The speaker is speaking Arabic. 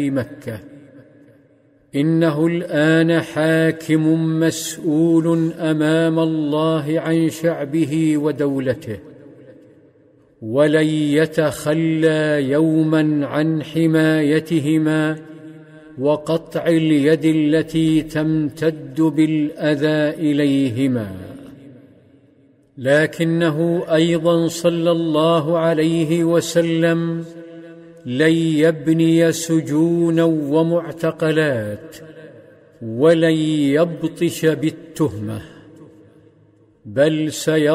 مكة. إنه الآن حاكم مسؤول أمام الله عن شعبه ودولته، ولن يتخلى يوما عن حمايتهما وقطع اليد التي تمتد بالأذى إليهما. لكنه أيضا صلى الله عليه وسلم لن يبني سجونا ومعتقلات، ولن يبطش بالتهمة، بل